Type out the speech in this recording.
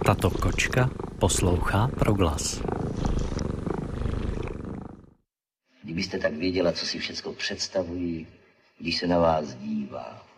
Tato kočka poslouchá Proglas. Kdybyste tak věděla, co si všecko představují, když se na vás dívá.